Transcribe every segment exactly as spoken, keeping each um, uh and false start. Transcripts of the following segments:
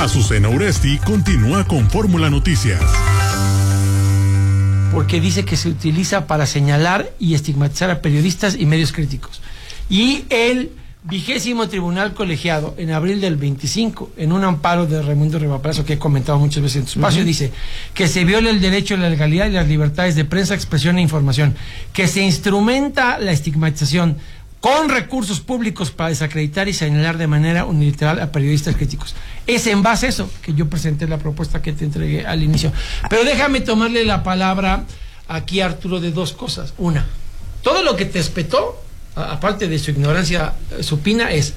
Azucena Oresti continúa con Fórmula Noticias. Porque dice que se utiliza para señalar y estigmatizar a periodistas y medios críticos. Y el vigésimo tribunal colegiado, en abril del veinticinco, en un amparo de Raimundo Rivapalacio, que he comentado muchas veces en tu espacio, uh-huh. dice que se viola el derecho a la legalidad y las libertades de prensa, expresión e información, que se instrumenta la estigmatización con recursos públicos para desacreditar y señalar de manera unilateral a periodistas críticos. Es en base a eso que yo presenté la propuesta que te entregué al inicio. Pero déjame tomarle la palabra aquí a Arturo de dos cosas. Una, todo lo que te espetó, aparte de su ignorancia supina, es: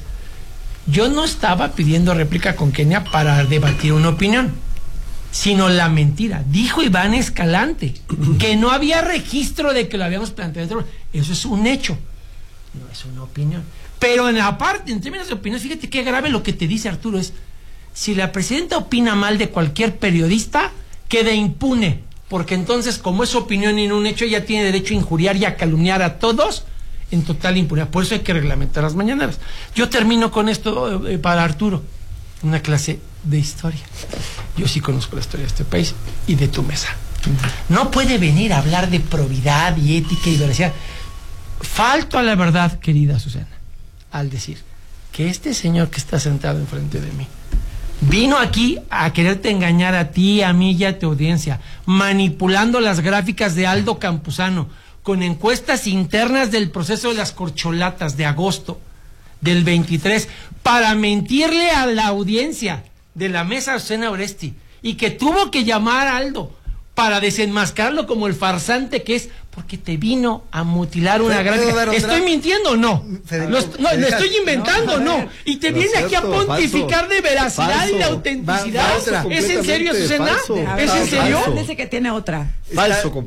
yo no estaba pidiendo réplica con Kenia para debatir una opinión, sino la mentira. Dijo Iván Escalante que no había registro de que lo habíamos planteado. Eso es un hecho, no es una opinión. Pero en la parte, en términos de opinión, fíjate qué grave lo que te dice Arturo es: si la presidenta opina mal de cualquier periodista, quede impune, porque entonces, como es su opinión y no un hecho, ella tiene derecho a injuriar y a calumniar a todos en total impunidad. Por eso hay que reglamentar las mañaneras. Yo termino con esto eh, para Arturo, una clase de historia. Yo sí conozco la historia de este país y de tu mesa. No puede venir a hablar de probidad y ética y veracidad. Falto a la verdad, querida Susana, al decir que este señor que está sentado enfrente de mí vino aquí a quererte engañar a ti, a mí y a tu audiencia, manipulando las gráficas de Aldo Campuzano con encuestas internas del proceso de las corcholatas de agosto del veintitrés, para mentirle a la audiencia de la mesa Azucena Oresti, y que tuvo que llamar a Aldo para desenmascararlo como el farsante que es, porque te vino a mutilar una gráfica. ¿Estoy mintiendo o no? Lo, no, ¿lo estoy inventando o no? Y te viene aquí a pontificar falso, de veracidad falso, y de autenticidad. ¿Es en serio, Azucena? ¿Es en serio? Dice que tiene otra. Falso.